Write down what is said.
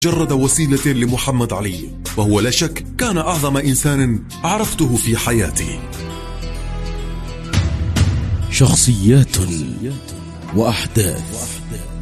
جرد وسيلة لمحمد علي، وهو لا شك كان أعظم إنسان عرفته في حياتي. شخصيات وأحداث